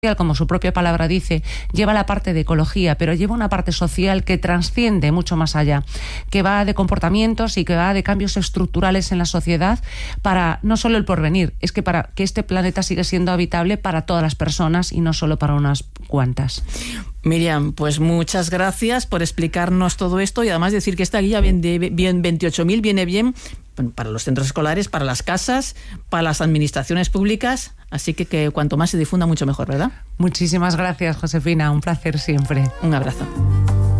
como su propia palabra dice, lleva la parte de ecología, pero lleva una parte social que trasciende mucho más allá, que va de comportamientos y que va de cambios estructurales en la sociedad para no solo el porvenir, es que para que este planeta siga siendo habitable para todas las personas y no solo para unas cuantas. Miriam, pues muchas gracias por explicarnos todo esto y además decir que esta guía bien 28.000 viene bien para los centros escolares, para las casas, para las administraciones públicas, así que cuanto más se difunda mucho mejor, ¿verdad? Muchísimas gracias, Josefina, un placer siempre. Un abrazo.